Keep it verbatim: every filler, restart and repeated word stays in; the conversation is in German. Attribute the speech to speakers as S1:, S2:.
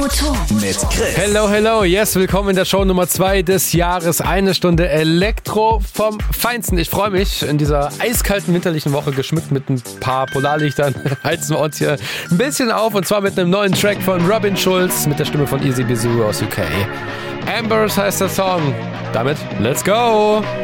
S1: Motor
S2: mit Chris.
S3: Hello, hello, yes, willkommen in der Show Nummer zwei des Jahres. Eine Stunde Elektro vom Feinsten. Ich freue mich, in dieser eiskalten winterlichen Woche, geschmückt mit ein paar Polarlichtern, heizen wir uns hier ein bisschen auf. Und zwar mit einem neuen Track von Robin Schulz mit der Stimme von Easy Bizou aus U K. Ambers heißt der Song. Damit, let's go!